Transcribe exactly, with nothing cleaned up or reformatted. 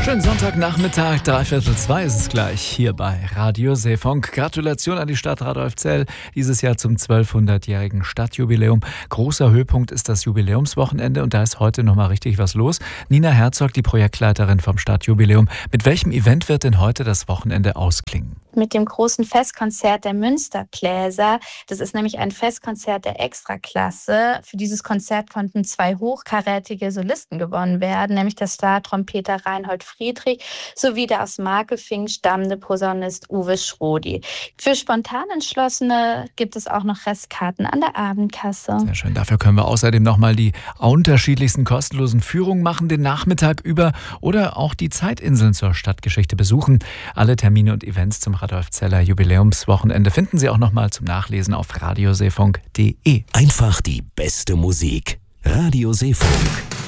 Schönen Sonntagnachmittag, dreiviertel zwei ist es gleich, hier bei Radio Seefunk. Gratulation an die Stadt Radolfzell, dieses Jahr zum zwölfhundertjährigen Stadtjubiläum. Großer Höhepunkt ist das Jubiläumswochenende und da ist heute nochmal richtig was los. Nina Herzog, die Projektleiterin vom Stadtjubiläum. Mit welchem Event wird denn heute das Wochenende ausklingen? Mit dem großen Festkonzert der Münsterbläser. Das ist nämlich ein Festkonzert der Extraklasse. Für dieses Konzert konnten zwei hochkarätige Solisten gewonnen werden, nämlich der Star-Trompeter Reinhold Friedrich sowie der aus Markefing stammende Posaunist Uwe Schrodi. Für spontan Entschlossene gibt es auch noch Restkarten an der Abendkasse. Sehr schön. Dafür können wir außerdem nochmal die unterschiedlichsten kostenlosen Führungen machen, den Nachmittag über oder auch die Zeitinseln zur Stadtgeschichte besuchen. Alle Termine und Events zum Radolfzeller Jubiläumswochenende finden Sie auch nochmal zum Nachlesen auf radioseefunk punkt de. Einfach die beste Musik. Radio Seefunk.